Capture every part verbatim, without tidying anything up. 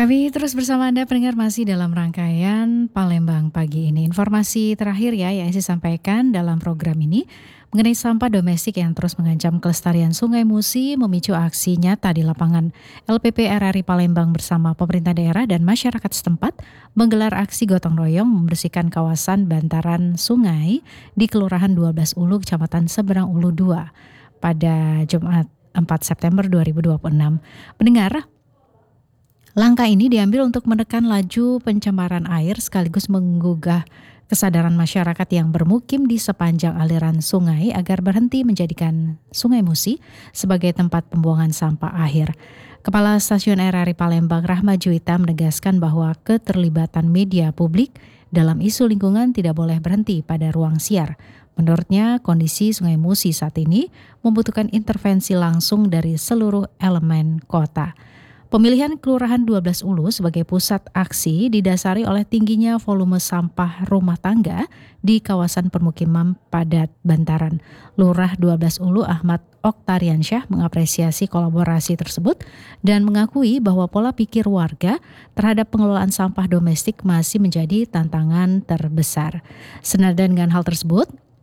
Kami terus bersama Anda pendengar masih dalam rangkaian Palembang pagi ini. Informasi terakhir ya yang saya sampaikan dalam program ini mengenai sampah domestik yang terus mengancam kelestarian Sungai Musi memicu aksi nyata di lapangan. L P P R R I Palembang bersama pemerintah daerah dan masyarakat setempat menggelar aksi gotong royong membersihkan kawasan bantaran sungai di Kelurahan dua belas Ulu, Kecamatan Seberang Ulu dua pada Jumat empat September dua ribu dua puluh enam. Pendengar, langkah ini diambil untuk menekan laju pencemaran air sekaligus menggugah kesadaran masyarakat yang bermukim di sepanjang aliran sungai agar berhenti menjadikan Sungai Musi sebagai tempat pembuangan sampah akhir. Kepala Stasiun R R I Palembang Rahma Juwita menegaskan bahwa keterlibatan media publik dalam isu lingkungan tidak boleh berhenti pada ruang siar. Menurutnya, kondisi Sungai Musi saat ini membutuhkan intervensi langsung dari seluruh elemen kota. Pemilihan Kelurahan dua belas Ulu sebagai pusat aksi didasari oleh tingginya volume sampah rumah tangga di kawasan permukiman padat bantaran. Lurah dua belas Ulu Ahmad Oktariansyah mengapresiasi kolaborasi tersebut dan mengakui bahwa pola pikir warga terhadap pengelolaan sampah domestik masih menjadi tantangan terbesar. Senada dengan hal tersebut,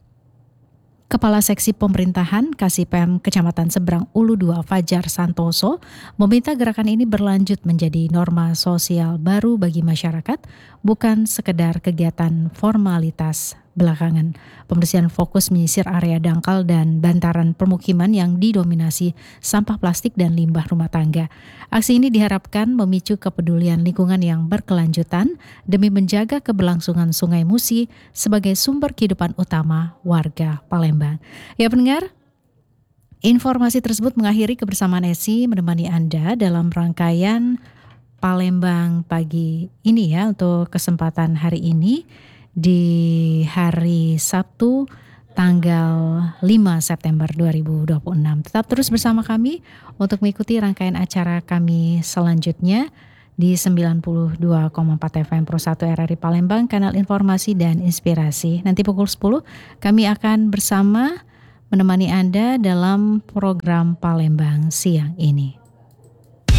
Kepala Seksi Pemerintahan Kasipem Kecamatan Seberang Ulu dua Fajar Santoso meminta gerakan ini berlanjut menjadi norma sosial baru bagi masyarakat, bukan sekedar kegiatan formalitas belakangan. Pembersihan fokus menyisir area dangkal dan bantaran permukiman yang didominasi sampah plastik dan limbah rumah tangga. Aksi ini diharapkan memicu kepedulian lingkungan yang berkelanjutan demi menjaga keberlangsungan Sungai Musi sebagai sumber kehidupan utama warga Palembang. Ya pendengar, informasi tersebut mengakhiri kebersamaan Esi menemani Anda dalam rangkaian Palembang pagi ini ya untuk kesempatan hari ini. Di hari Sabtu tanggal lima September dua ribu dua puluh enam. Tetap terus bersama kami untuk mengikuti rangkaian acara kami selanjutnya di sembilan puluh dua koma empat F M Pro satu R R I Palembang, kanal informasi dan inspirasi. Nanti pukul sepuluh kami akan bersama menemani Anda dalam program Palembang siang ini.